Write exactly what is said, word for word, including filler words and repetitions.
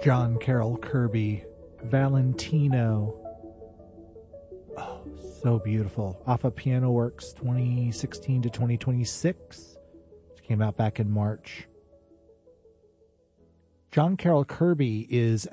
John Carroll Kirby, Valentino. Oh, so beautiful. Off of Piano Works twenty sixteen to twenty twenty-six. It came out back in March. John Carroll Kirby is